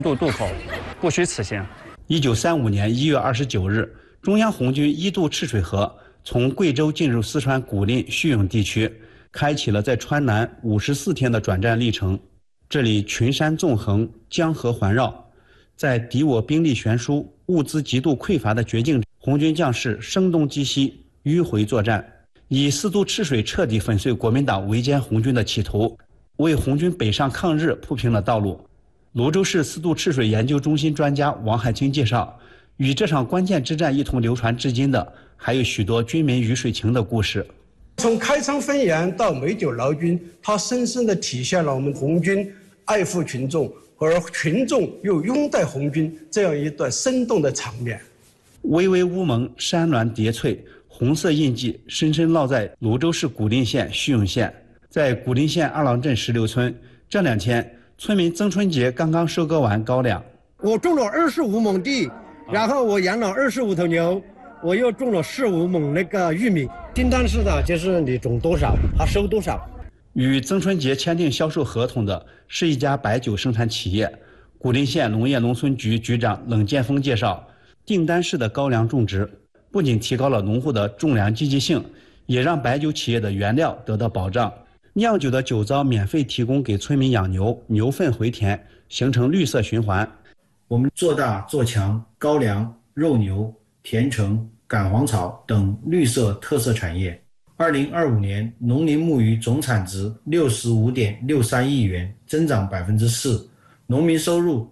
渡口，不虚此行。 1935年1月29日，中央红军一渡赤水河，从贵州进入四川古蔺、叙永地区，开启了在川南54天的转战历程。这里群山纵横，江河环绕，在敌我兵力悬殊、物资极度匮乏的绝境，红军将士声东击西，迂回作战，以四渡赤水彻底粉碎国民党围歼红军的企图，为红军北上抗日铺平了道路。泸州市四渡赤水研究中心专家王海清介绍，与这场关键之战一同流传至今的，还有许多军民鱼水情的故事。 从开仓分盐到美酒劳军，它深深地体现了我们红军爱护群众，而群众又拥戴红军这样一段生动的场面。 巍巍乌蒙，山峦叠翠，红色印记深深烙在泸州市古蔺县、叙永县。在古蔺县二郎镇石榴村，这2天村民曾春节刚刚收割完高粱。 我种了25亩地，然后我养了25头牛，我又种了15亩那个玉米。订单是的，就是你种多少，他收多少。 与曾春节签订销售合同的是一家白酒生产企业。古蔺县农业农村局局长冷建峰介绍，订单式的高粱种植不仅提高了农户的种粮积极性，也让白酒企业的原料得到保障。酿酒的酒糟免费提供给村民养牛，牛粪回填，形成绿色循环。 我们做大做强高粱、肉牛、甜橙、赶黄草等绿色特色产业。2025年农林牧渔总产值65.63亿元，增长4%，农民收入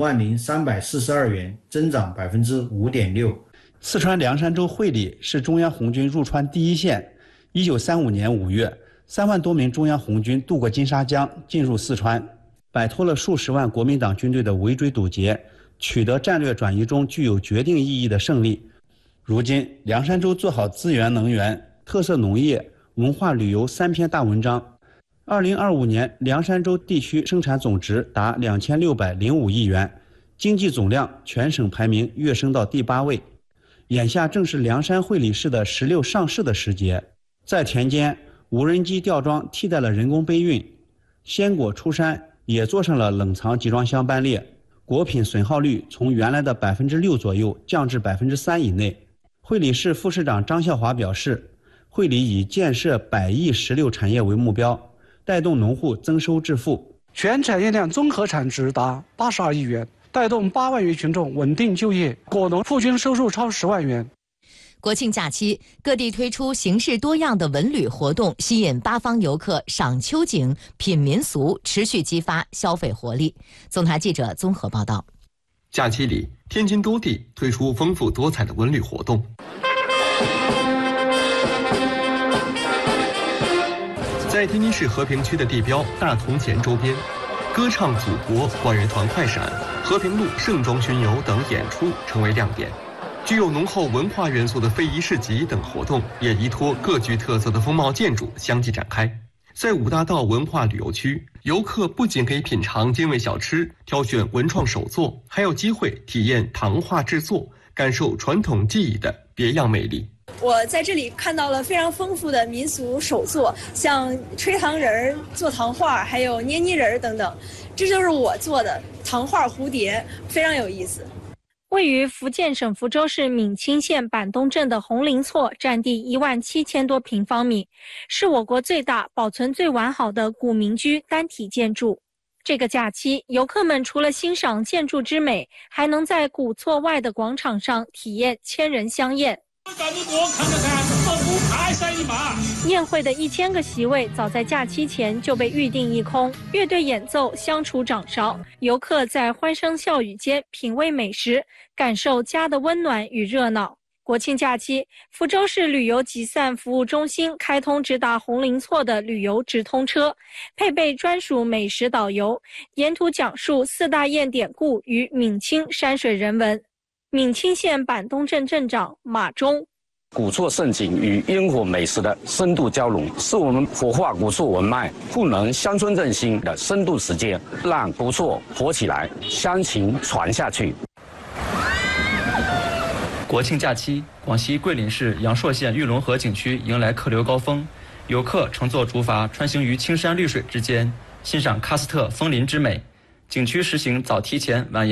20342元，增长5.6%。 四川凉山州会理是中央红军入川第一线。1935年5月，3万多名中央红军渡过金沙江，进入四川，摆脱了数十万国民党军队的围追堵截，取得战略转移中具有决定意义的胜利。如今，凉山州做好资源能源、特色农业、文化旅游3篇大文章。2025年，凉山州地区生产总值达2605亿元，经济总量全省排名跃升到第8位。眼下正是凉山会理市的石榴上市的时节，在田间，无人机吊装替代了人工背运，鲜果出山也做上了冷藏集装箱班列，果品损耗率从原来的6%左右降至3%以内。会理市副市长张孝华表示，会理以建设100亿石榴产业为目标，带动农户增收致富， 全产业链综合产值达82亿元，带动8万余群众稳定就业，果农户均收入超10万元。 国庆假期，各地推出形式多样的文旅活动，吸引八方游客赏秋景、品民俗，持续激发消费活力。总台记者综合报道。 假期里，天津多地推出丰富多彩的文旅活动。在天津市和平区的地标大同前周边，歌唱祖国、管乐团快闪、和平路盛装巡游等演出成为亮点。具有浓厚文化元素的非遗市集等活动也依托各具特色的风貌建筑相继展开。在五大道文化旅游区，游客不仅可以品尝精美小吃、挑选文创手作，还有机会体验糖画制作，感受传统技艺的别样魅力。 我在这里看到了非常丰富的民俗手作，像吹糖人、做糖画，还有捏泥人等等。这就是我做的糖画蝴蝶，非常有意思。 位于福建省福州市闽清县板东镇的红林厝，占地17000多平方米，是我国最大、保存最完好的古民居单体建筑。这个假期，游客们除了欣赏建筑之美，还能在古厝外的广场上体验千人香宴。宴会的1000个席位早在假期前就被预定一空，乐队演奏，相处掌勺，游客在欢声笑语间品味美食，感受家的温暖与热闹。国庆假期，福州市旅游集散服务中心开通直达红林厝的旅游直通车，配备专属美食导游，沿途讲述4大雁典故与闽清山水人文。闽清县板东镇镇长马忠： 古厝盛景与烟火美食的深度交融，是我们活化古厝文脉、赋能乡村振兴的深度实践，让古厝活起来，乡情传下去。 国庆假期，广西桂林市阳朔县玉龙河景区迎来客流高峰，游客乘坐竹筏穿行于青山绿水之间，欣赏喀斯特枫林之美。景区实行早提前晚